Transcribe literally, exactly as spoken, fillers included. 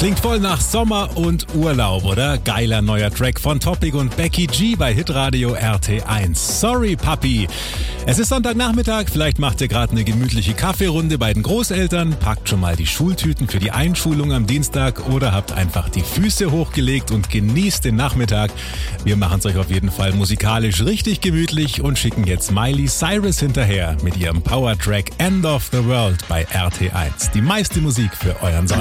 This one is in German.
Klingt voll nach Sommer und Urlaub, oder? Geiler neuer Track von Topic und Becky G bei Hitradio R T eins. Sorry, Papi. Es ist Sonntagnachmittag, vielleicht macht ihr gerade eine gemütliche Kaffeerunde bei den Großeltern, packt schon mal die Schultüten für die Einschulung am Dienstag oder habt einfach die Füße hochgelegt und genießt den Nachmittag. Wir machen es euch auf jeden Fall musikalisch richtig gemütlich und schicken jetzt Miley Cyrus hinterher mit ihrem Power-Track End of the World bei R T eins. Die meiste Musik für euren Sonntag.